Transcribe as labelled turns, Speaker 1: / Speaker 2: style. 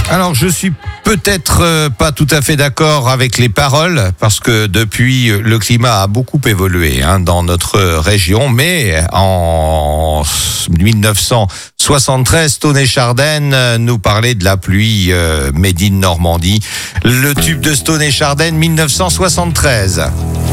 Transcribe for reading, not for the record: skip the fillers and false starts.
Speaker 1: Alors, je suis peut-être pas tout à fait d'accord avec les paroles, parce que depuis, le climat a beaucoup évolué dans notre région, mais en 1973, Stoney Chardenne nous parlait de la pluie made in Normandie. Le tube de Stoney Chardenne 1973.